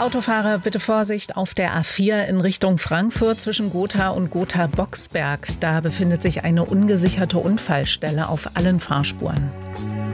Autofahrer, bitte Vorsicht auf der A4 in Richtung Frankfurt zwischen Gotha und Gotha-Boxberg. Da befindet sich eine ungesicherte Unfallstelle auf allen Fahrspuren.